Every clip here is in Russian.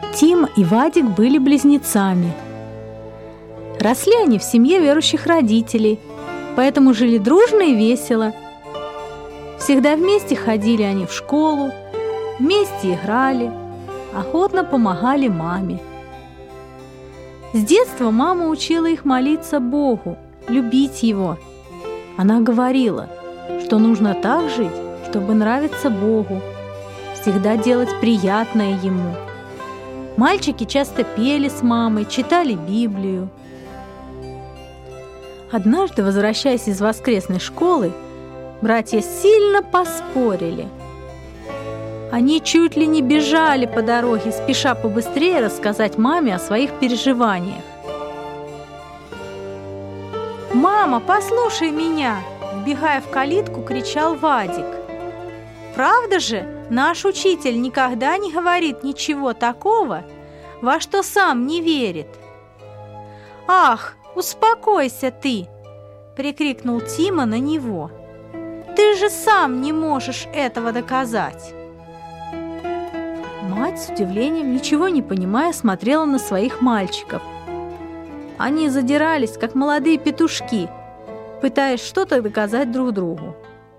Тима и Вадик были близнецами. Росли они в семье верующих родителей, поэтому жили дружно и весело. Всегда вместе ходили они в школу, вместе играли, охотно помогали маме. С детства мама учила их молиться Богу, любить Его. Она говорила, что нужно так жить, чтобы нравиться Богу, всегда делать приятное Ему. Мальчики часто пели с мамой, читали Библию. Однажды, возвращаясь из воскресной школы, братья сильно поспорили. Они чуть ли не бежали по дороге, спеша побыстрее рассказать маме о своих переживаниях. «Мама, послушай меня!» – вбегая в калитку, кричал Вадик. «Правда же, наш учитель никогда не говорит ничего такого, во что сам не верит». «Ах, успокойся ты!» – прикрикнул Тима на него. «Ты же сам не можешь этого доказать!» Мать с удивлением, ничего не понимая, смотрела на своих мальчиков. Они задирались, как молодые петушки, пытаясь что-то доказать друг другу.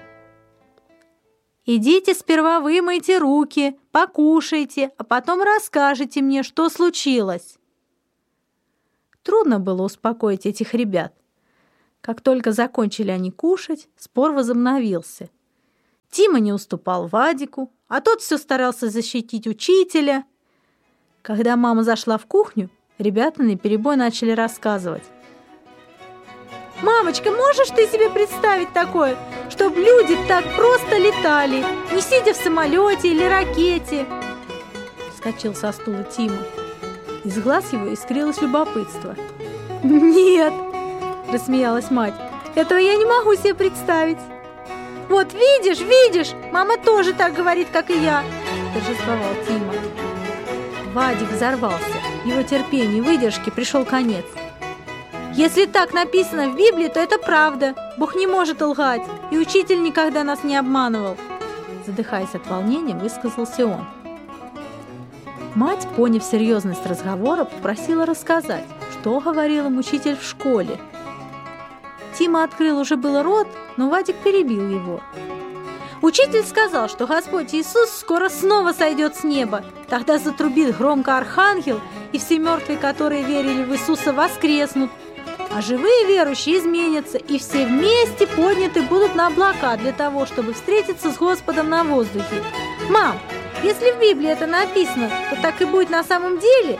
«Идите сперва вымойте руки, покушайте, а потом расскажете мне, что случилось». Трудно было успокоить этих ребят. Как только закончили они кушать, спор возобновился. Тима не уступал Вадику, а тот все старался защитить учителя. Когда мама зашла в кухню, ребята наперебой начали рассказывать. «Мамочка, можешь ты себе представить такое, чтобы люди так просто летали, не сидя в самолете или ракете?» Вскочил со стула Тима. Из глаз его искрилось любопытство. «Нет!» – рассмеялась мать. «Этого я не могу себе представить!» «Вот видишь, мама тоже так говорит, как и я!» – торжествовал Тима. Вадик взорвался. Его терпению и выдержке пришел конец. «Если так написано в Библии, то это правда. Бог не может лгать, и учитель никогда нас не обманывал!» Задыхаясь от волнения, высказался он. Мать, поняв серьезность разговора, попросила рассказать, что говорил им учитель в школе. Тима открыл уже было рот, но Вадик перебил его. Учитель сказал, что Господь Иисус скоро снова сойдет с неба. Тогда затрубит громко архангел, и все мертвые, которые верили в Иисуса, воскреснут. А живые верующие изменятся, и все вместе подняты будут на облака для того, чтобы встретиться с Господом на воздухе. Мам, если в Библии это написано, то так и будет на самом деле?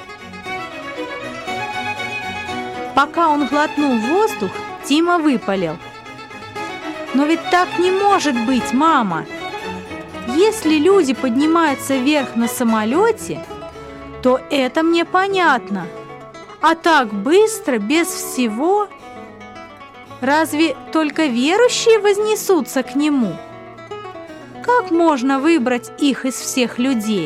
Пока он глотнул воздух, Тима выпалил. «Но ведь так не может быть, мама! Если люди поднимаются вверх на самолете, то это мне понятно. А так быстро, без всего? Разве только верующие вознесутся к нему? Как можно выбрать их из всех людей?»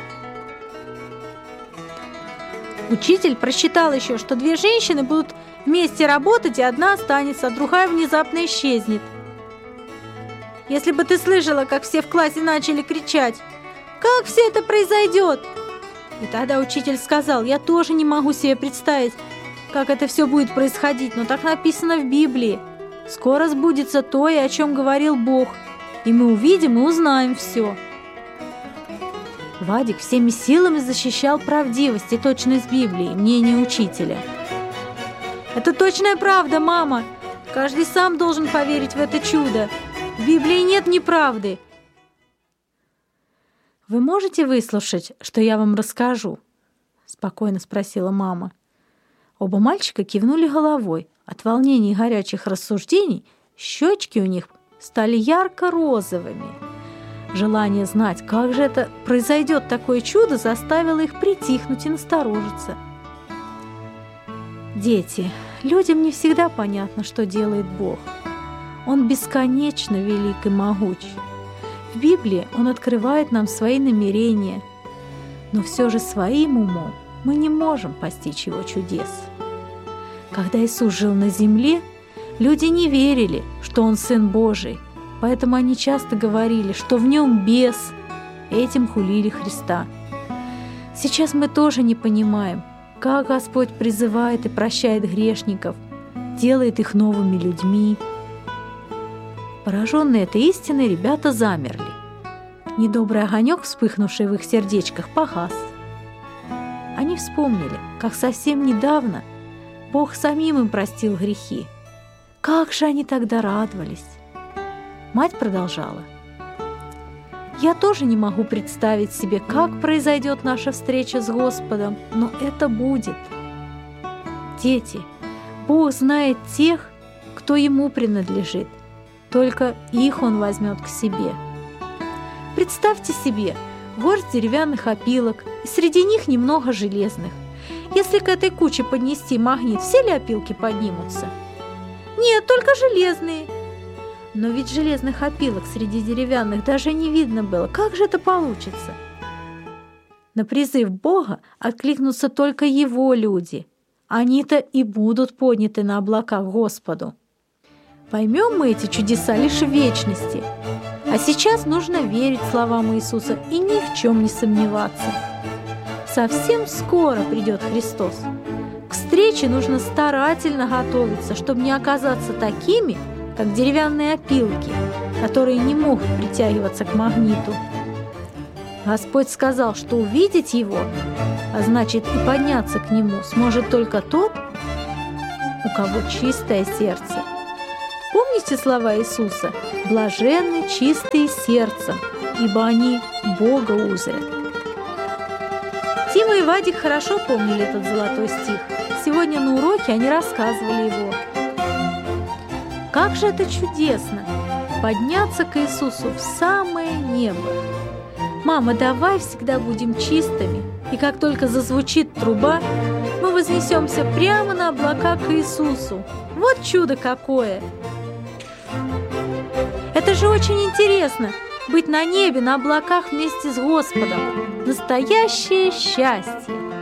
Учитель просчитал еще, что две женщины будут вместе работать, и одна останется, а другая внезапно исчезнет. Если бы ты слышала, как все в классе начали кричать: «Как все это произойдет?» И тогда учитель сказал: «Я тоже не могу себе представить, как это все будет происходить, но так написано в Библии. Скоро сбудется то, и о чем говорил Бог, и мы увидим и узнаем все». Вадик всеми силами защищал правдивость и точность Библии, мнение учителя. «Это точная правда, мама! Каждый сам должен поверить в это чудо. В Библии нет неправды». «Вы можете выслушать, что я вам расскажу?» – спокойно спросила мама. Оба мальчика кивнули головой. От волнения и горячих рассуждений щечки у них стали ярко-розовыми. Желание знать, как же это произойдет такое чудо, заставило их притихнуть и насторожиться. «Дети, людям не всегда понятно, что делает Бог. Он бесконечно велик и могуч. В Библии Он открывает нам свои намерения, но все же своим умом мы не можем постичь Его чудес. Когда Иисус жил на земле, люди не верили, что Он Сын Божий, поэтому они часто говорили, что в Нем бес, этим хулили Христа. Сейчас мы тоже не понимаем, как Господь призывает и прощает грешников, делает их новыми людьми. Пораженные этой истиной, ребята замерли. Недобрый огонек, вспыхнувший в их сердечках, погас. Они вспомнили, как совсем недавно Бог самим им простил грехи. Как же они тогда радовались! Мать продолжала. Я тоже не могу представить себе, как произойдет наша встреча с Господом, но это будет. Дети, Бог знает тех, кто Ему принадлежит, только их Он возьмет к себе. Представьте себе горсть деревянных опилок, и среди них немного железных. Если к этой куче поднести магнит, все ли опилки поднимутся? Нет, только железные. Но ведь железных опилок среди деревянных даже не видно было. Как же это получится? На призыв Бога откликнутся только Его люди. Они-то и будут подняты на облаках Господу. Поймем мы эти чудеса лишь в вечности. А сейчас нужно верить словам Иисуса и ни в чем не сомневаться. Совсем скоро придет Христос. К встрече нужно старательно готовиться, чтобы не оказаться такими, как деревянные опилки, которые не могут притягиваться к магниту. Господь сказал, что увидеть Его, а значит и подняться к Нему, сможет только тот, у кого чистое сердце. Помните слова Иисуса? «Блаженны чистые сердцем, ибо они Бога узрят». Тима и Вадик хорошо помнили этот золотой стих. Сегодня на уроке они рассказывали его. Как же это чудесно – подняться к Иисусу в самое небо! Мама, давай всегда будем чистыми, и как только зазвучит труба, мы вознесемся прямо на облака к Иисусу. Вот чудо какое! Это же очень интересно – быть на небе, на облаках вместе с Господом. Настоящее счастье!